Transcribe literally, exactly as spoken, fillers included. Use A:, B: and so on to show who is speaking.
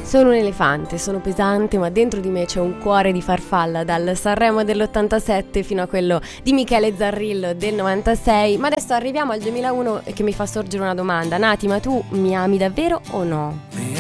A: Sono un elefante, sono pesante, ma dentro di me c'è un cuore di farfalla, dal Sanremo dell'ottantasette fino a quello di Michele Zarrillo del novantasei. Ma adesso arriviamo al duemilauno che mi fa sorgere una domanda. Nati, ma tu mi ami davvero o no?